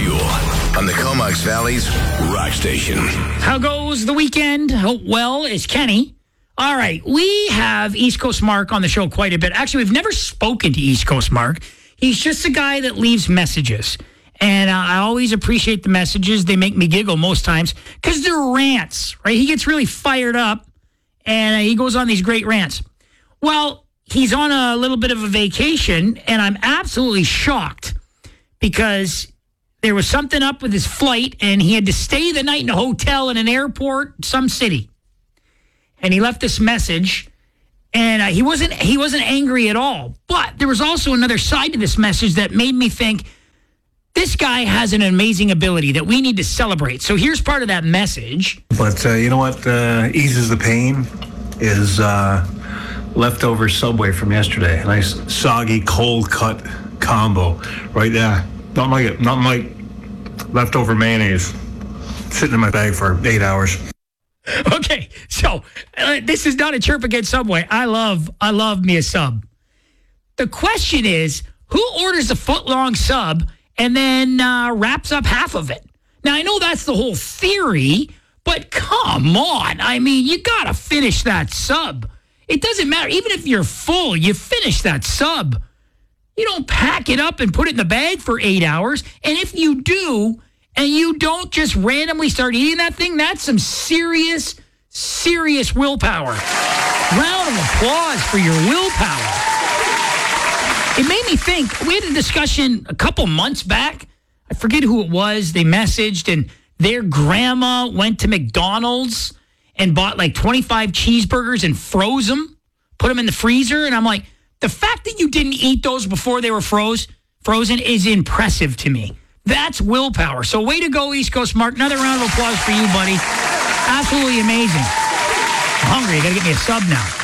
Fuel on the Comox Valley's Rock Station. How goes the weekend? Hope well is Kenny. All right, we have East Coast Mark on the show quite a bit. Actually, we've never spoken to East Coast Mark. He's just a guy that leaves messages. And I always appreciate the messages. They make me giggle most times because they're rants, right? He gets really fired up and he goes on these great rants. Well, he's on a little bit of a vacation and I'm absolutely shocked because there was something up with his flight and he had to stay the night in a hotel in an airport, some city. And he left this message and he wasn't angry at all. But there was also another side to this message that made me think, this guy has an amazing ability that we need to celebrate. So here's part of that message. But you know what eases the pain is leftover Subway from yesterday. A nice soggy, cold-cut combo right there. Not like leftover mayonnaise sitting in my bag for 8 hours. Okay, so this is not a chirp against Subway. I love me a sub. The question is, who orders a foot-long sub and then wraps up half of it? Now, I know that's the whole theory, but come on. I mean, you got to finish that sub. It doesn't matter. Even if you're full, you finish that sub. You don't pack it up and put it in the bag for 8 hours. And if you do, and you don't just randomly start eating that thing, that's some serious, serious willpower. Round of applause for your willpower. It made me think, we had a discussion a couple months back. I forget who it was. They messaged and their grandma went to McDonald's and bought like 25 cheeseburgers and froze them, put them in the freezer. And I'm like, the fact that you didn't eat those before they were frozen is impressive to me. That's willpower. So way to go, East Coast Mark. Another round of applause for you, buddy. Absolutely amazing. I'm hungry. I got to get me a sub now.